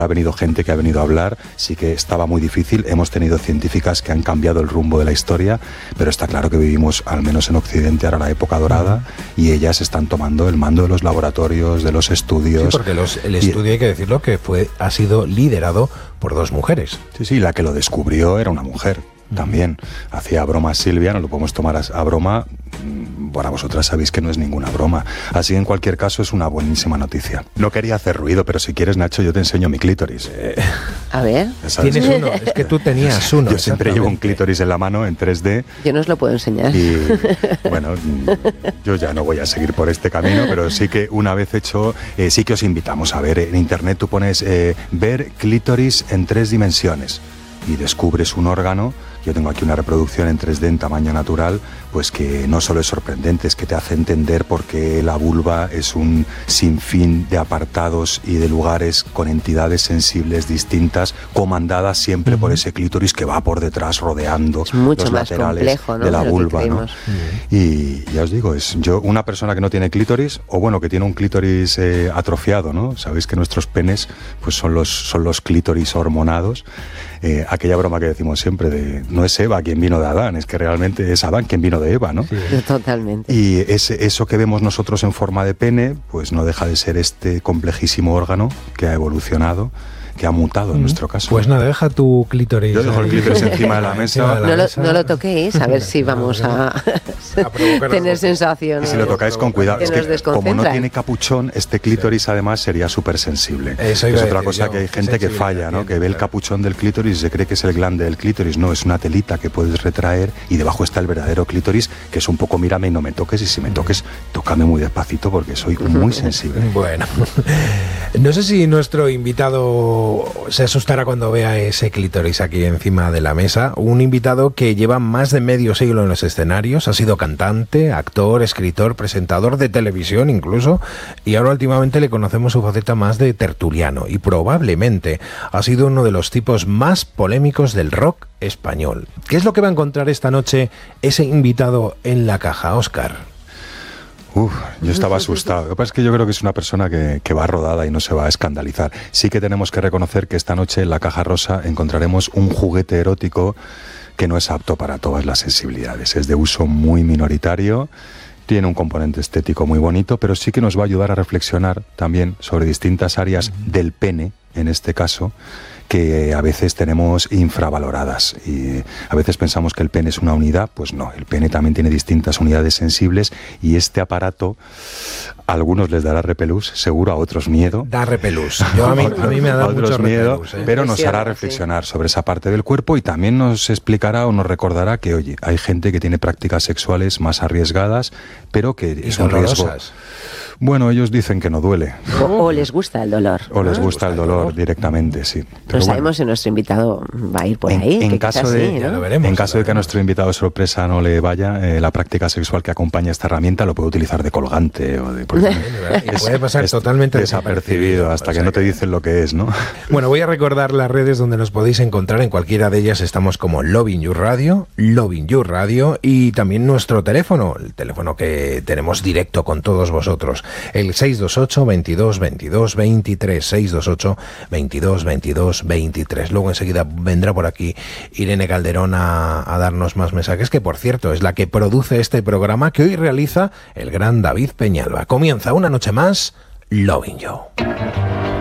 Ha venido gente que ha venido a hablar, sí que estaba muy difícil, hemos tenido científicas que han cambiado el rumbo de la historia, pero está claro que vivimos, al menos en Occidente, ahora la época dorada, y ellas están tomando el mando de los laboratorios, de los estudios. Sí, porque el estudio, hay que decirlo, que ha sido liderado por 2 mujeres. Sí, la que lo descubrió era una mujer. También hacía bromas Silvia, no lo podemos tomar a broma. Bueno, vosotras sabéis que no es ninguna broma. Así, en cualquier caso, es una buenísima noticia. No quería hacer ruido, pero si quieres, Nacho, yo te enseño mi clítoris. A ver. Tienes uno, es que tú tenías uno. Yo siempre llevo un clítoris en la mano, en 3D. Yo no os lo puedo enseñar. Y bueno, yo ya no voy a seguir por este camino, pero sí que una vez hecho, sí que os invitamos a ver. En internet tú pones ver clítoris en 3 dimensiones y descubres un órgano. Yo tengo aquí una reproducción en 3D en tamaño natural, pues que no solo es sorprendente, es que te hace entender por qué la vulva es un sinfín de apartados y de lugares con entidades sensibles distintas, comandadas siempre por ese clítoris que va por detrás rodeando los laterales complejo, ¿no?, de la vulva, ¿no? Y ya os digo, una persona que no tiene clítoris, o bueno, que tiene un clítoris atrofiado, ¿no? Sabéis que nuestros penes pues son los clítoris hormonados. Aquella broma que decimos siempre de no es Eva quien vino de Adán, es que realmente es Adán quien vino de Eva, ¿no? Sí, totalmente. Y eso que vemos nosotros en forma de pene, pues no deja de ser este complejísimo órgano que ha evolucionado, que ha mutado en nuestro caso. Pues nada, deja tu clítoris. Yo dejo el clítoris encima de la mesa. No lo toquéis, a ver si vamos a tener sensaciones. Y si lo tocáis con cuidado, es que como no tiene capuchón, este clítoris además sería súper sensible. Es otra cosa que hay gente que falla, ¿no? Que ve el capuchón del clítoris y se cree que es el glande del clítoris. No, es una telita que puedes retraer y debajo está el verdadero clítoris, que es un poco mírame y no me toques, y si me toques, tócame muy despacito porque soy muy sensible. Bueno, no sé si nuestro invitado se asustará cuando vea ese clítoris aquí encima de la mesa. Un invitado que lleva más de medio siglo en los escenarios, ha sido cantante, actor, escritor, presentador de televisión incluso, y ahora últimamente le conocemos su faceta más de tertuliano, y probablemente ha sido uno de los tipos más polémicos del rock español. ¿Qué es lo que va a encontrar esta noche ese invitado en la caja, Óscar? Yo estaba asustado. Lo que pasa es que yo creo que es una persona que va rodada y no se va a escandalizar. Sí que tenemos que reconocer que esta noche en la Caja Rosa encontraremos un juguete erótico que no es apto para todas las sensibilidades. Es de uso muy minoritario, tiene un componente estético muy bonito, pero sí que nos va a ayudar a reflexionar también sobre distintas áreas del pene, en este caso, que a veces tenemos infravaloradas, y a veces pensamos que el pene es una unidad. Pues no, el pene también tiene distintas unidades sensibles, y este aparato a algunos les dará repelús, seguro, a otros miedo. Da repelús. A mí me ha dado mucho miedo, repelús, pero nos hará reflexionar sobre esa parte del cuerpo, y también nos explicará o nos recordará que, oye, hay gente que tiene prácticas sexuales más arriesgadas, pero que es un riesgo. Bueno, ellos dicen que no duele. O les gusta el dolor. O les gusta el dolor directamente, sí. Pero no sabemos si nuestro invitado va a ir por ahí. En caso de, ¿no? ya lo veremos, en caso de que a nuestro invitado sorpresa no le vaya, la práctica sexual que acompaña esta herramienta lo puede utilizar de colgante o de... Y puede pasar totalmente desapercibido hasta que no te dicen lo que es, ¿no? Bueno, voy a recordar las redes donde nos podéis encontrar. En cualquiera de ellas estamos como Lovin' You Radio, y también nuestro teléfono, el teléfono que tenemos directo con todos vosotros. El 628 22 22 23, 628 22 22 23. Luego enseguida vendrá por aquí Irene Calderón a darnos más mensajes, que por cierto es la que produce este programa que hoy realiza el gran David Peñalba. Comienza una noche más Lovin' You.